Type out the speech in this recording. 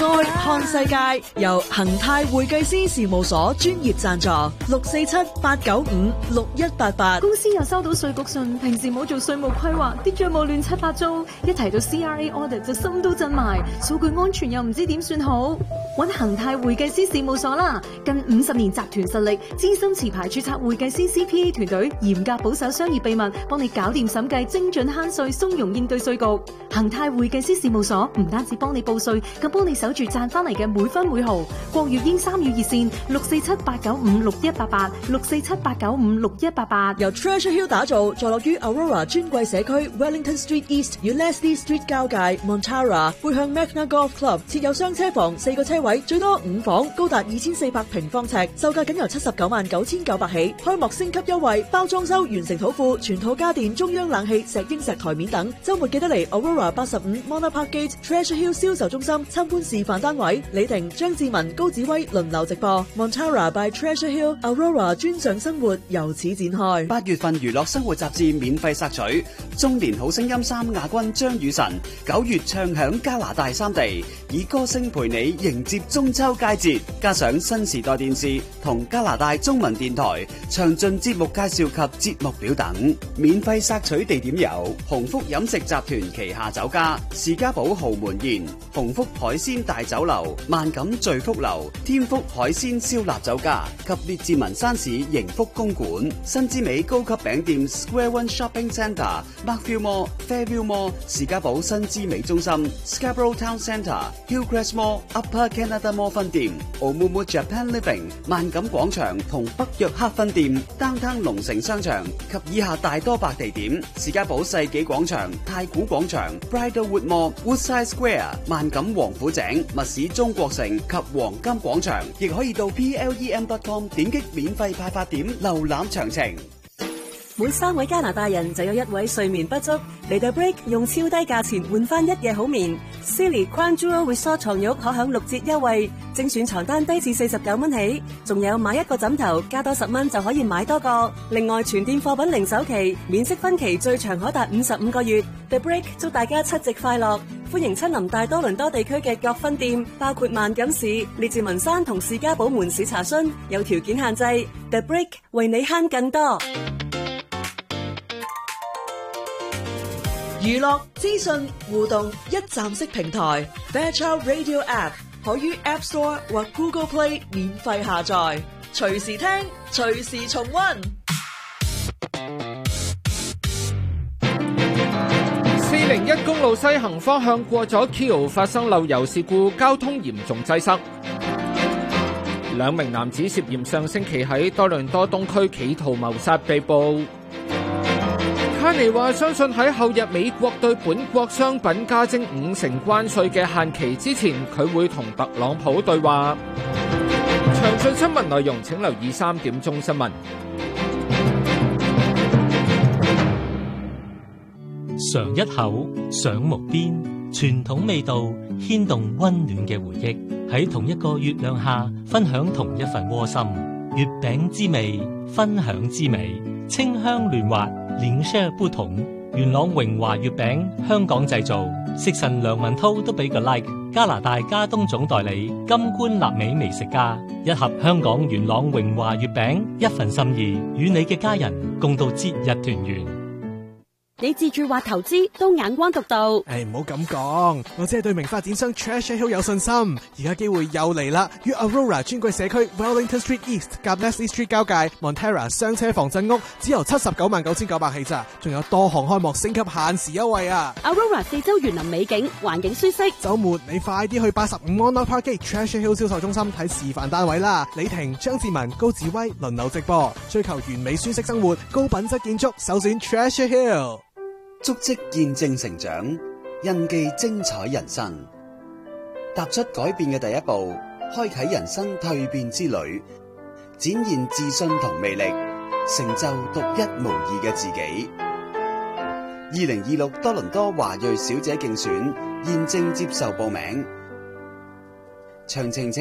愛看世界由恒泰會計師事務所專業贊助，647-895-6188。 公司又收到稅局信，平時冇做稅務規劃，啲賬務亂七八糟，一提到 CRA audit 就心都震埋，數據安全又唔知點算好。揾恒泰會計師事務所啦，近50年集團實力，資深持牌註冊會計師 CPA 團隊，嚴格保守商業秘密，幫你搞掂審計，精準慳稅，鬆容應對稅局。恒泰會計師事務所唔單止幫你報稅，更幫你守住賺翻嚟嘅每分每毫。國粵英3語熱線647-895-6188，647-895-6188。 由 Treasure Hill 打造，坐落於 Aurora 專櫃社區 Wellington Street East 與 Leslie Street 交界 Montara， 背向 Magna Golf Club， 設有雙車房，4個車位，最多5房，高達2400平方尺，售價僅由799900起。開幕升級優惠，包裝修完成土庫，全套家電、中央冷氣、石英石台面等。周末記得嚟 Aurora 85 Mona Park Gate Treasure Hill 銷售中心參觀示範單位。李婷、張志文、高子威輪流直播。Montara by Treasure Hill Aurora 專上生活由此展開。 8月份娛樂生活雜誌免費索取，中年好聲音3亞軍張雨晨9月唱響加拿大3地，以歌聲陪你迎接中秋佳節，加上新時代電視同加拿大中文電台詳盡節目介紹及節目表等。免費索取地點有鴻福飲食集團旗下酒家、士嘉堡豪門宴、鴻福海鮮大酒樓、萬錦聚福樓、天福海鮮燒臘酒家及列治文山市盈福公館、新之美高級餅店 Square One Shopping Centre、Markville Mall、Fairview Mall、士嘉堡新之美中心、Scarborough Town Centre、Hillcrest Mall、Upper Canada Mall 分店、Omumu Japan Living、萬錦廣場同北約克分店、Downtown 龍城商場及以下大多白地點：士嘉堡世紀廣場、太古廣場、Bridlewood Mall、Woodside Square、萬錦王府井、密市中國城及黃金廣場，亦可以到 plem.com 點擊免費派發點瀏覽詳情。 每3位加拿大人就有1位睡眠不足，嚟到 Break 用超低價錢換翻1夜好眠。Silly Crown Jewel Resort 床褥可享6折優惠，精選床單低至49蚊起，仲有買1個枕頭加多10蚊就可以買多個。另外全店貨品零首期，免息分期最長可達55個月。The Break 祝大家7夕快樂，歡迎親臨大多倫多地區嘅各分店，包括萬錦市、列治文山同士嘉堡門市查詢，有條件限制。The Break 為你慳更多。 娛樂資訊互動一站式平台 Fairchild Radio App 可於 App Store 或 Google Play 免費下載，隨時聽，隨時重溫。 401公路西行方向過咗橋發生漏油事故，交通嚴重擠塞。2名男子涉嫌上星期喺多倫多東區企圖謀殺被捕。卡尼話相信喺後日美國對本國商品加徵50%關稅嘅限期之前，佢會同特朗普對話。詳盡新聞內容請留意3點鐘新聞。 嘗一口，想無邊，傳統味道牽動溫暖嘅回憶，喺同一個月亮下分享同一份窩心。月餅之味，分享之美，清香嫩滑，臉色不同。元朗榮華月餅，香港製造，食神梁文濤都俾個 like。加拿大加東總代理金冠納美美食家，一盒香港元朗榮華月餅，一份心意，與你嘅家人共度節日團圓。 你自住或投資都眼光獨到。 唔好咁講，我只係對名發展商 Treasure Hill 有信心。而家機會又嚟啦，於 Aurora 專櫃社區 Wellington Street East 夾 Leslie Street 交界 Montara 雙車房鎮屋，只由799900起咋，仲有多項開幕升級限時優惠啊 Aurora 四周園林美景，環境舒適。 週末你快啲去85 Mona Park Gate Treasure Hill 銷售中心睇示範單位啦！李婷、張志文、高子威輪流直播，追求完美舒適生活，高品質建築，首選 Treasure Hill。 足跡見證成長，印記精彩人生。踏出改變嘅第一步，開啟人生蛻變之旅，展現自信同魅力，成就獨一無二嘅自己。2026多倫多華裔小姐競選現正接受報名，詳情請